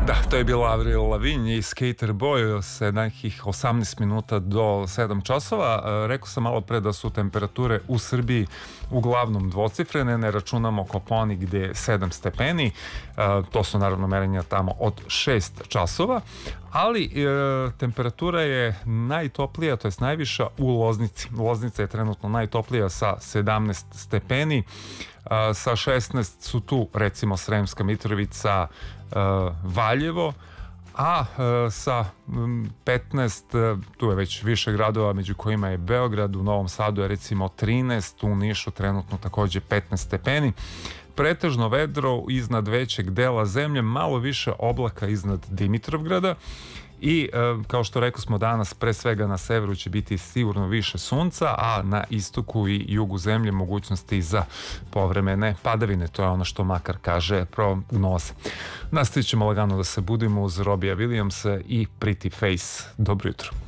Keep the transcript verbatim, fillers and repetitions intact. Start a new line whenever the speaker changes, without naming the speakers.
Da, to je bila Avril Lavigne i Skater Boy sa nekih osamnaest minuta do sedam časova. E, rekao sam malo pre da su temperature u Srbiji uglavnom dvocifrene, ne računamo Kopaonik gde je sedam stepeni, e, to su naravno merenja tamo od šest časova, ali e, temperatura je najtoplija, to jest najviša u Loznici. Loznica je trenutno najtoplija sa sedamnaest stepeni, e, sa šesnaest su tu recimo Sremska Mitrovica, Valjevo, a sa petnaest tu je već više gradova, među kojima je Beograd, u Novom Sadu je recimo trinaest, u Nišu trenutno takođe petnaest stepeni. Pretežno vedro iznad većeg dela zemlje, malo više oblaka iznad Dimitrovgrada i e, kao što rekao smo danas, pre svega na severu će biti sigurno više sunca, a na istoku i jugu zemlje mogućnosti za povremene padavine. To je ono što makar kaže prognoza. Nastavit ćemo lagano da se budimo uz Robija Williamsa i Pretty Face. Dobro jutro.